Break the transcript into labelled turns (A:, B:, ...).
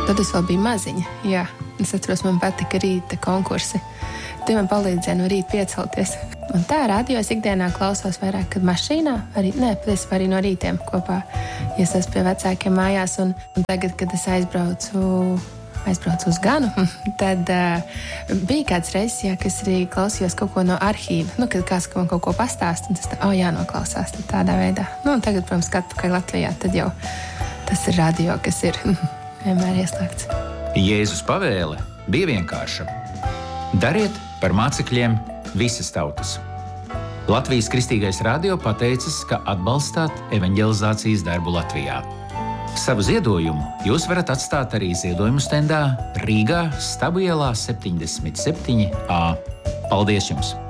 A: Tad es vēl biju maziņa, jā. Es atceros, man patika rīta konkursi. Tie man palīdzēja no rīta piecelties. Un tā radio es ikdienā klausos vairāk, kad mašīnā, patiesībā arī no rītiem kopā, ja es esmu pie vecākiem mājās. Un tagad, kad es aizbraucu uz Ganu, tad bija kāds reizes, ka es arī klausījos kaut ko no arhīva. Kad kāds man kaut ko pastāst, un tas jānoklausās tādā veidā. Un tagad, protams, atpakaļ Latvijā, tad jau tas ir radio, kas ir vienmēr ieslēgts.
B: Jēzus pavēle bija vienkārša. Dariet par mācekļiem visas tautas. Latvijas Kristīgais radio pateicas, ka atbalstāt evaņģelizācijas darbu Latvijā. Savu ziedojumu jūs varat atstāt arī ziedojumu stendā Rīgā, Stabu ielā 77A. Paldies jums!